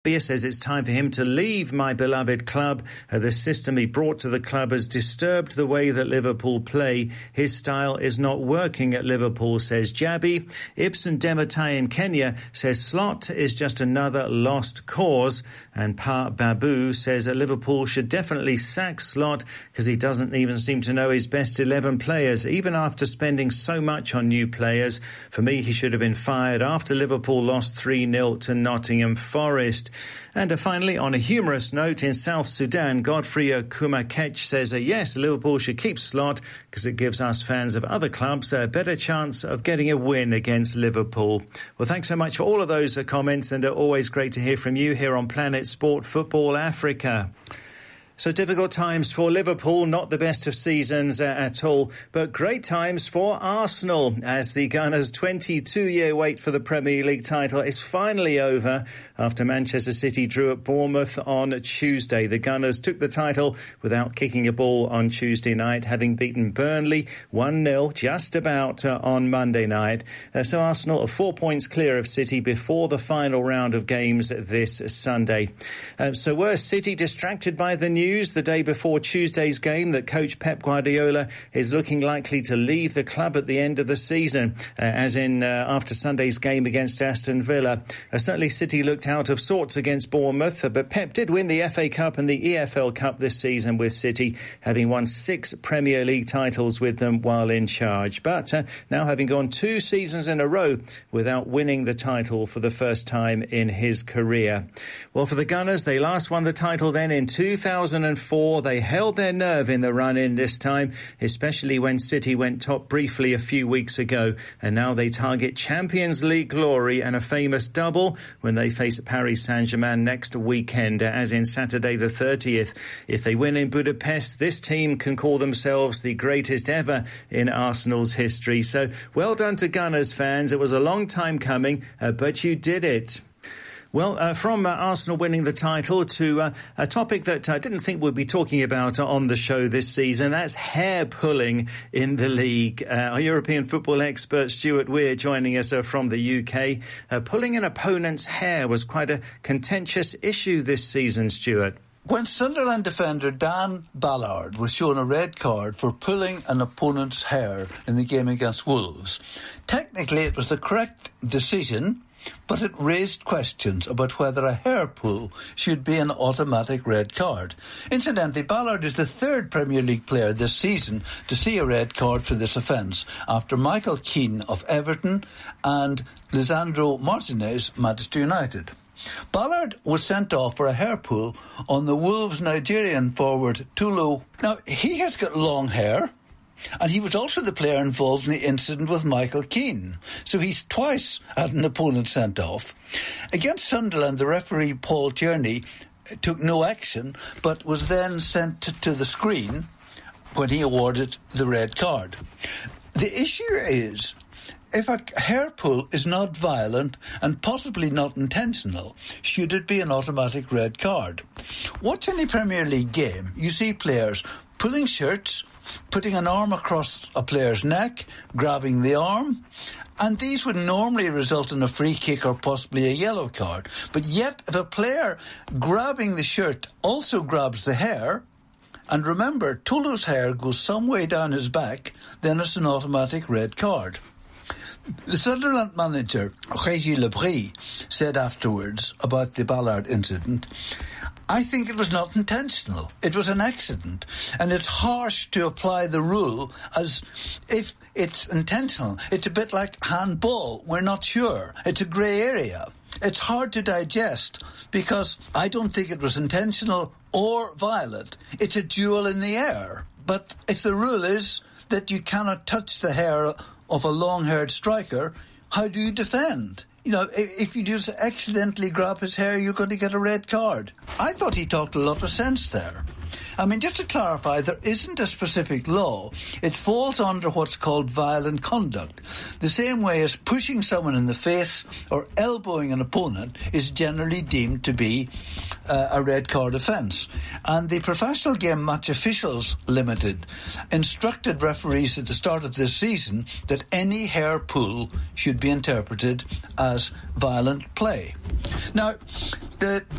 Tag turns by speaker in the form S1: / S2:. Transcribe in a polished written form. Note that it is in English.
S1: Beer says it's time for him to leave my beloved club. The system he brought to the club has disturbed the way that Liverpool play. His style is not working at Liverpool, says Jabby. Ibsen Dematai in Kenya says Slot is just another lost cause. And Pa Babu says that Liverpool should definitely sack Slot because he doesn't even seem to know his best 11 players, even after spending so much on new players. For me, he should have been fired after Liverpool lost 3-0 to Nottingham Forest. And finally, on a humorous note, in South Sudan, Godfrey Kumakech says, yes, Liverpool should keep Slot because it gives us fans of other clubs a better chance of getting a win against Liverpool. Well, thanks so much for all of those comments, and always great to hear from you here on Planet Sport Football Africa. So difficult times for Liverpool, not the best of seasons at all, but great times for Arsenal as the Gunners' 22-year wait for the Premier League title is finally over after Manchester City drew at Bournemouth on Tuesday. The Gunners took the title without kicking a ball on Tuesday night, having beaten Burnley 1-0 just about on Monday night. So Arsenal are 4 points clear of City before the final round of games this Sunday. So were City distracted by the news the day before Tuesday's game that coach Pep Guardiola is looking likely to leave the club at the end of the season, as in after Sunday's game against Aston Villa? Certainly City looked out of sorts against Bournemouth, but Pep did win the FA Cup and the EFL Cup this season with City, having won 6 Premier League titles with them while in charge. But now having gone 2 seasons in a row without winning the title for the first time in his career. Well, for the Gunners, they last won the title then in 2004. They held their nerve in the run-in this time, especially when City went top briefly a few weeks ago. And now they target Champions League glory and a famous double when they face Paris Saint-Germain next weekend, as in Saturday the 30th. If they win in Budapest, this team can call themselves the greatest ever in Arsenal's history. So well done to Gunners fans. It was a long time coming, but you did it. Well, from Arsenal winning the title to a topic that I didn't think we'd be talking about on the show this season. That's hair pulling in the league. Our European football expert Stuart Weir joining us from the UK. Pulling an opponent's hair was quite a contentious issue this season, Stuart.
S2: When Sunderland defender Dan Ballard was shown a red card for pulling an opponent's hair in the game against Wolves, technically it was the correct decision, but it raised questions about whether a hair pull should be an automatic red card. Incidentally, Ballard is the 3rd Premier League player this season to see a red card for this offence, after Michael Keane of Everton and Lisandro Martinez, Manchester United. Ballard was sent off for a hair pull on the Wolves Nigerian forward Tulu. Now, he has got long hair, and he was also the player involved in the incident with Michael Keane. So he's twice had an opponent sent off. Against Sunderland, the referee Paul Tierney took no action, but was then sent to the screen when he awarded the red card. The issue is, if a hair pull is not violent and possibly not intentional, should it be an automatic red card? Watch any Premier League game. You see players pulling shirts, putting an arm across a player's neck, grabbing the arm, and these would normally result in a free kick or possibly a yellow card. But yet, if a player grabbing the shirt also grabs the hair, and remember, Tulu's hair goes some way down his back, then it's an automatic red card. The Sunderland manager, Régis Lebris, said afterwards about the Ballard incident, I think it was not intentional. It was an accident. And it's harsh to apply the rule as if it's intentional. It's a bit like handball. We're not sure. It's a grey area. It's hard to digest because I don't think it was intentional or violent. It's a duel in the air. But if the rule is that you cannot touch the hair of a long-haired striker, how do you defend? You know, if you just accidentally grab his hair, you're going to get a red card. I thought he talked a lot of sense there. I mean, just to clarify, there isn't a specific law. It falls under what's called violent conduct, the same way as pushing someone in the face or elbowing an opponent is generally deemed to be a red card offence. And the Professional Game Match Officials Limited instructed referees at the start of this season that any hair pull should be interpreted as violent play. Now, the